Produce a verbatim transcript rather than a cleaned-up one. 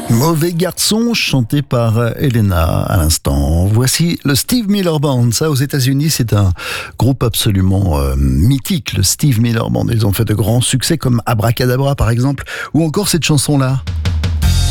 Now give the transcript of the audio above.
Mauvais garçon, chanté par Elena à l'instant. Voici le Steve Miller Band. Ça, aux États-Unis, c'est un groupe absolument euh, mythique, le Steve Miller Band. Ils ont fait de grands succès comme Abracadabra, par exemple, ou encore cette chanson-là.